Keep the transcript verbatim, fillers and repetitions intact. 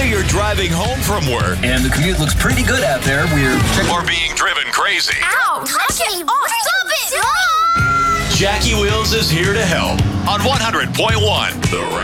Whether you're driving home from work And the commute looks pretty good out there. We're or being driven crazy, Ow! Touch it! Oh, stop it! Mom! Jackie Wills is here to help on one hundred point one The